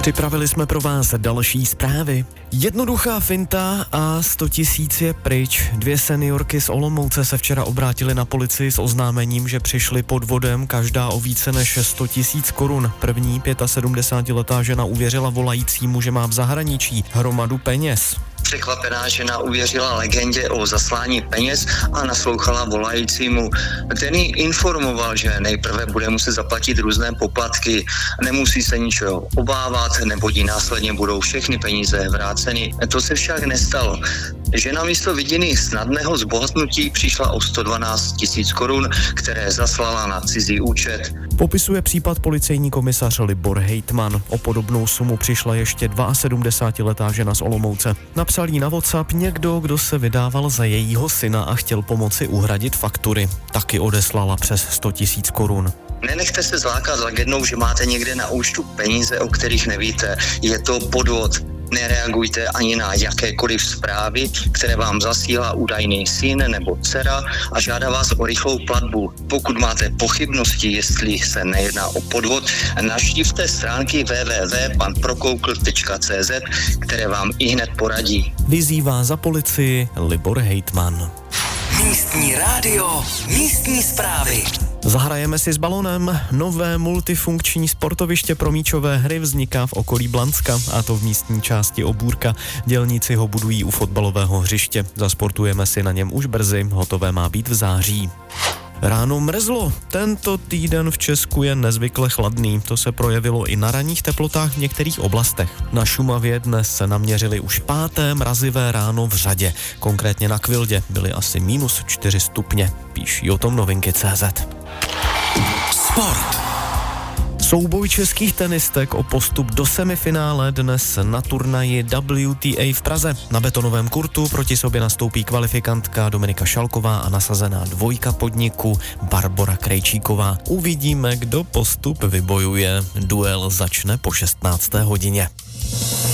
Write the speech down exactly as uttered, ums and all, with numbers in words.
Připravili jsme pro vás další zprávy. Jednoduchá finta a sto tisíc je pryč. Dvě seniorky z Olomouce se včera obrátily na policii s oznámením, že přišly podvodem, každá o více než sto tisíc korun. První sedmdesátipětiletá žena uvěřila volajícímu, že má v zahraničí hromadu peněz. Překvapená žena uvěřila legendě o zaslání peněz a naslouchala volajícímu. Ten jí informoval, že nejprve bude muset zaplatit různé poplatky, nemusí se ničeho obávat, nebo jí následně budou všechny peníze vráceny. To se však nestalo. Žena místo vidění snadného zbohatnutí přišla o sto dvanáct tisíc korun, které zaslala na cizí účet. Popisuje případ policejní komisař Libor Hejtman. O podobnou sumu přišla ještě sedmdesátidvouletá žena z Olomouce. Napsal jí na WhatsApp někdo, kdo se vydával za jejího syna a chtěl pomoci uhradit faktury. Taky odeslala přes sto tisíc korun. Nenechte se zlákat legendou, že máte někde na účtu peníze, o kterých nevíte. Je to podvod. Nereagujte ani na jakékoliv zprávy, které vám zasílá údajný syn nebo dcera a žádá vás o rychlou platbu. Pokud máte pochybnosti, jestli se nejedná o podvod, navštivte stránky w w w tečka pan prokoukl tečka c z, které vám ihned poradí. Vyzývá za policii Libor Hejtman. Místní rádio, místní zprávy. Zahrajeme si s balonem. Nové multifunkční sportoviště pro míčové hry vzniká v okolí Blanska, a to v místní části Obůrka. Dělníci ho budují u fotbalového hřiště. Zasportujeme si na něm už brzy, hotové má být v září. Ráno mrzlo. Tento týden v Česku je nezvykle chladný. To se projevilo i na ranních teplotách v některých oblastech. Na Šumavě dnes se naměřili už páté mrazivé ráno v řadě. Konkrétně na Kvildě byly asi minus čtyři stupně. Píší o tom novinky tečka cé zet. Sport. Souboj českých tenistek o postup do semifinále dnes na turnaji W T A v Praze. Na betonovém kurtu proti sobě nastoupí kvalifikantka Dominika Šalková a nasazená dvojka podniku Barbora Krejčíková. Uvidíme, kdo postup vybojuje. Duel začne po šestnácté hodině.